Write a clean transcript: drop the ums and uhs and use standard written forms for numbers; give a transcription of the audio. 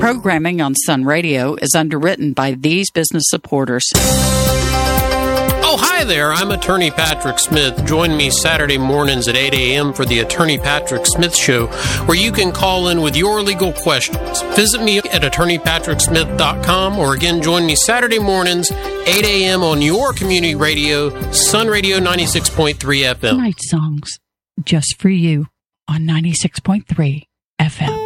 Programming on Sun Radio is underwritten by these business supporters. Oh, hi there. I'm Attorney Patrick Smith. Join me Saturday mornings at 8 a.m. for the Attorney Patrick Smith Show, where you can call in with your legal questions. Visit me at attorneypatricksmith.com, or again, join me Saturday mornings, 8 a.m. on your community radio, Sun Radio 96.3 FM. Night songs just for you on 96.3 FM.